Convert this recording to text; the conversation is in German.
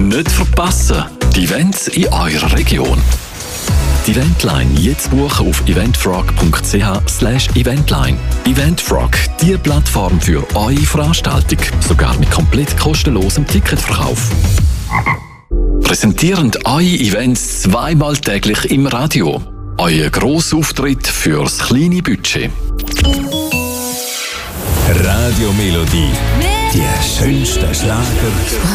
Nicht verpassen, die Events in eurer Region. Die Eventline jetzt buchen auf eventfrog.ch/eventline. Eventfrog, die Plattform für eure Veranstaltung, sogar mit komplett kostenlosem Ticketverkauf. Präsentierend eure Events zweimal täglich im Radio. Euer Grossauftritt fürs kleine Budget. Radio Melodie. Die schönsten Schlager